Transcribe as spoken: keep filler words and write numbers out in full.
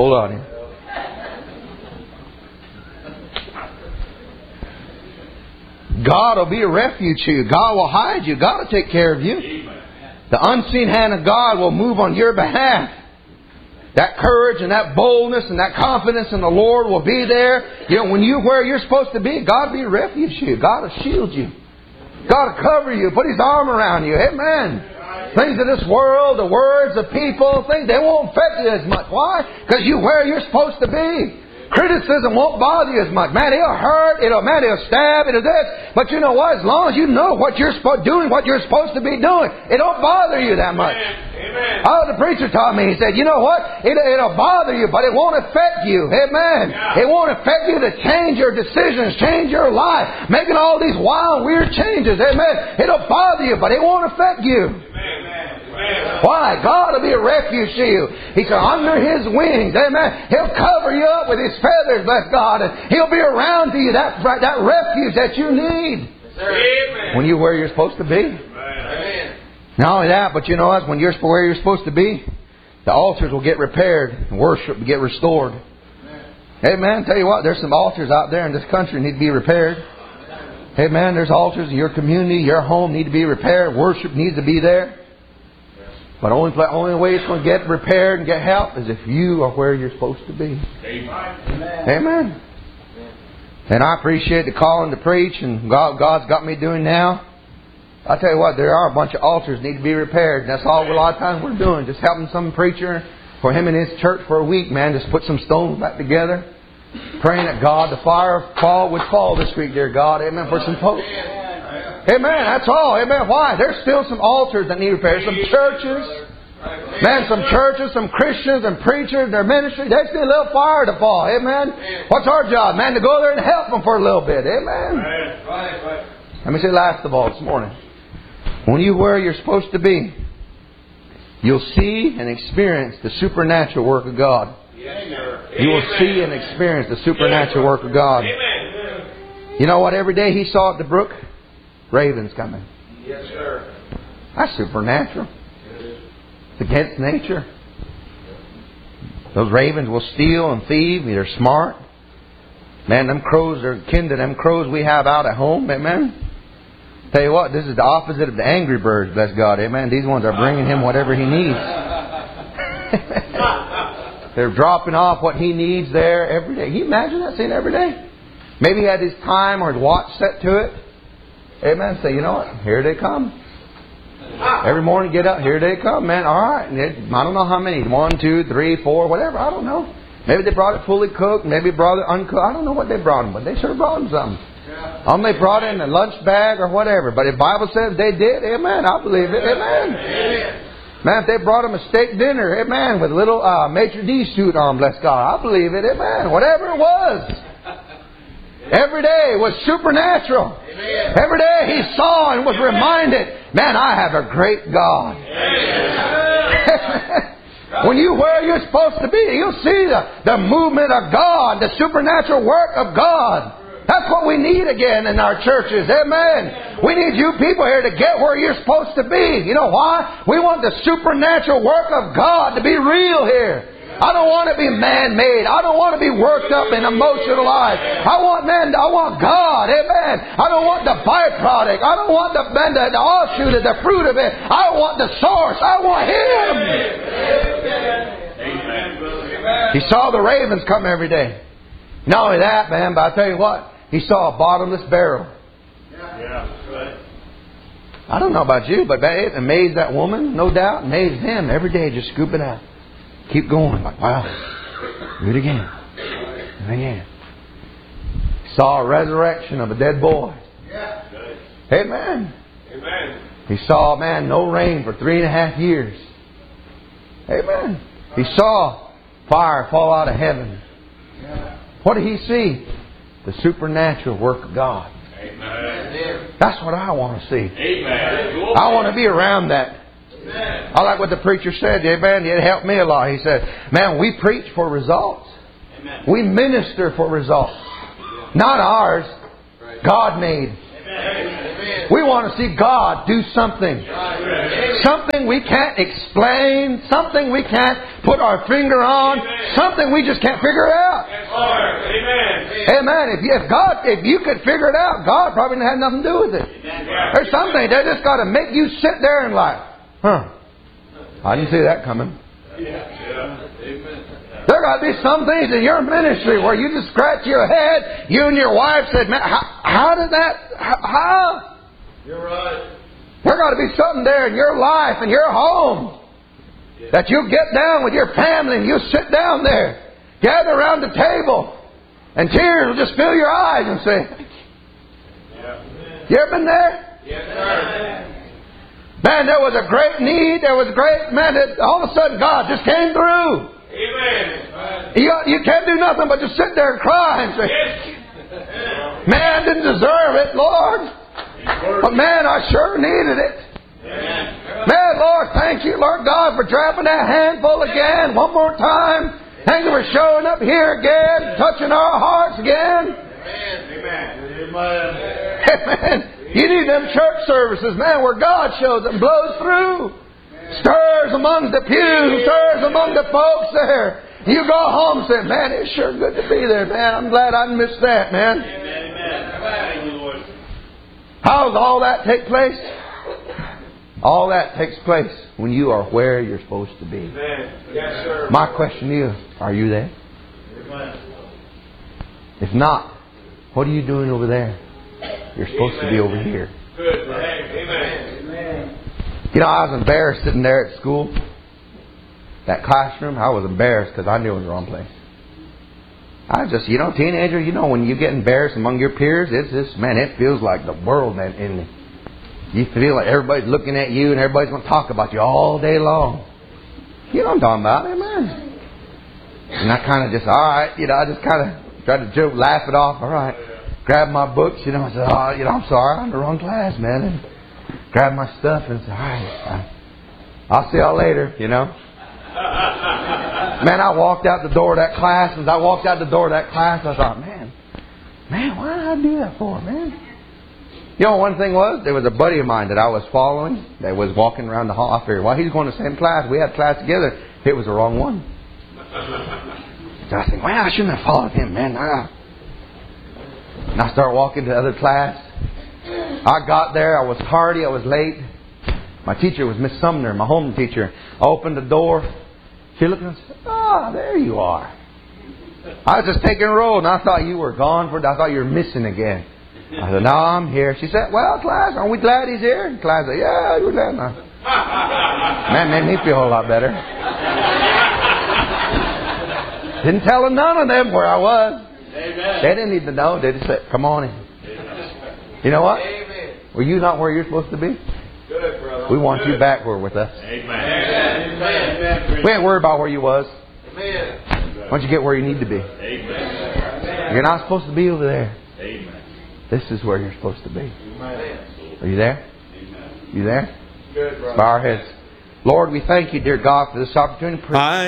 Hold on here. God will be a refuge to you. God will hide you. God will take care of you. The unseen hand of God will move on your behalf. That courage and that boldness and that confidence in the Lord will be there. You know, when you're where you're supposed to be, God will be a refuge to you. God will shield you. God will cover you. Put His arm around you. Amen. Things of this world, the words of people, things, they won't affect you as much. Why? Because you're where you're supposed to be. Criticism won't bother you as much. Man, it'll hurt. It'll, man, it'll stab. It'll this. But you know what? As long as you know what you're spo- doing, what you're supposed to be doing, it don't bother you that much. Amen. Oh, the preacher taught me. He said, you know what? It, it'll bother you, but it won't affect you. Amen. Yeah. It won't affect you to change your decisions, change your life, making all these wild, weird changes. Amen. It'll bother you, but it won't affect you. Amen. Why? God will be a refuge to you. He said, under His wings, amen, He'll cover you up with His feathers, bless God, and He'll be around to you, that, that refuge that you need. Amen. When you're where you're supposed to be. Amen. Not only that, but you know what? When you're where you're supposed to be, the altars will get repaired and worship will get restored. Amen. Amen. Tell you what, there's some altars out there in this country that need to be repaired. Amen. There's altars in your community, your home need to be repaired. Worship needs to be there. But the only, only way it's going to get repaired and get help is if you are where you're supposed to be. Amen. Amen. And I appreciate the calling to preach and God, God's got me doing now. I tell you what, there are a bunch of altars that need to be repaired. And that's all a lot of times we're doing. Just helping some preacher for him and his church for a week, man. Just put some stones back together. Praying that God, the fire fall would fall this week, dear God. Amen. For some folks. Amen. That's all. Amen. Why? There's still some altars that need repair. Some churches. Man, some churches, some Christians and preachers, their ministry, they still a little fire to fall. Amen. What's our job? Man, to go there and help them for a little bit. Amen. Let me say last of all this morning. When you're where you're supposed to be, you'll see and experience the supernatural work of God. You will see and experience the supernatural work of God. You know what? Every day he saw at the brook, ravens coming. Yes, sir. That's supernatural. It's against nature. Those ravens will steal and thieve. They're smart. Man, them crows are kin to them crows we have out at home. Amen. Tell you what, this is the opposite of the angry birds, bless God. Amen. These ones are bringing him whatever he needs. They're dropping off what he needs there every day. Can you imagine that scene every day? Maybe he had his time or his watch set to it. Amen. Say, you know what? Here they come. Every morning get up. Here they come, man. All right. And it, I don't know how many. One, two, three, four, whatever. I don't know. Maybe they brought it fully cooked. Maybe brought it uncooked. I don't know what they brought them, but they sure brought them something. Um, they brought in a lunch bag or whatever. But if the Bible says they did, amen, I believe it. Amen. Amen. Man, if they brought them a steak dinner, amen, with a little uh, maitre d' suit on, bless God, I believe it, amen. Whatever it was. Every day was supernatural. Amen. Every day he saw and was reminded, man, I have a great God. When you're where you're supposed to be, you'll see the, the movement of God, the supernatural work of God. That's what we need again in our churches. Amen. We need you people here to get where you're supposed to be. You know why? We want the supernatural work of God to be real here. I don't want to be man-made. I don't want to be worked up and emotionalized. I want man. I want God. Amen. I don't want the byproduct. I don't want the the, the offshoot of the fruit of it. I want the source. I want Him. Amen. He saw the ravens come every day. Not only that, man, but I tell you what, he saw a bottomless barrel. Yeah. I don't know about you, but it amazed that woman, no doubt. Amazed him every day. Just scoop it out. Keep going. Like, wow. Do it again. Do it again. Saw a resurrection of a dead boy. Yeah. Amen. Amen. He saw, man, no rain for three and a half years. Amen. He saw fire fall out of heaven. Yeah. What did he see? The supernatural work of God. Amen. That's what I want to see. Amen. I want to be around that. Amen. I like what the preacher said. Amen. It helped me a lot. He said, man, we preach for results. Amen. We minister for results. Not ours. God made. Amen. We want to see God do something. Something we can't explain. Something we can't put our finger on. Something we just can't figure out. Amen. If you, if God, if you could figure it out, God probably didn't have nothing to do with it. There's something they just got to make you sit there and like, huh? I didn't see that coming. There got to be some things in your ministry where you just scratch your head. You and your wife said, "Man, how, how did that? How?" You're right. There got to be something there in your life, in your home, that you'll get down with your family and you'll sit down there, gather around the table, and tears will just fill your eyes and say, "You ever been there?" Yes, sir. Man, there was a great need. There was a great man. It, all of a sudden, God just came through. Amen. You, you can't do nothing but just sit there and cry and say, Yes. "Man, didn't deserve it, Lord. But man, I sure needed it. Amen. Man, Lord, thank you, Lord God, for dropping that handful again. One more time. Thank you for showing up here again, touching our hearts again." Amen. Amen. Amen. You need them church services, man, where God shows up and blows through. Stirs among the pews, stirs among the folks there. You go home and say, "Man, it's sure good to be there, man. I'm glad I missed that, man." Amen. How does all that take place? All that takes place when you are where you're supposed to be. Yes, sir. My question to you, are you there? If not, what are you doing over there? You're supposed to be over here. Good. Amen. You know, I was embarrassed sitting there at school. That classroom, I was embarrassed because I knew it was the wrong place. I was just, you know, teenager, you know, when you get embarrassed among your peers, it's just, man, it feels like the world, man. And you feel like everybody's looking at you and everybody's going to talk about you all day long. You know what I'm talking about, amen. And I kind of just, all right, you know, I just kind of tried to joke, laugh it off. All right. Grab my books, you know, I said, "Oh, you know, I'm sorry, I'm in the wrong class, man." And grab my stuff and said, "All right, I'll see y'all later," you know. Man, I walked out the door of that class. As I walked out the door of that class, I thought, man, man, why did I do that for, man? You know, one thing was, there was a buddy of mine that I was following that was walking around the hall. I figured, well, he's going to the same class. We had class together. It was the wrong one. So I said, well, I shouldn't have followed him, man. I, and I started walking to the other class. I got there. I was tardy. I was late. My teacher was Miss Sumner, my home teacher. I opened the door. She looked and said, "Ah, there you are." I was just taking a roll, and I thought you were gone for. I thought you were missing again. I said, "No, I'm here." She said, "Well, class, aren't we glad he's here?" And class said, "Yeah, we're glad now." Man, made me feel a lot better. Didn't tell none of them where I was. Amen. They didn't need to know. They just said, "Come on in." You know what? Amen. Were you not where you're supposed to be? Good, brother. We want Good. you back where with us. Amen. Amen. We ain't worried about where you was. Amen. Why don't you get where you need to be? Amen. You're not supposed to be over there. Amen. This is where you're supposed to be. Amen. Are you there? Amen. You there? Good, brother. Bow our heads. Lord, we thank you, dear God, for this opportunity. I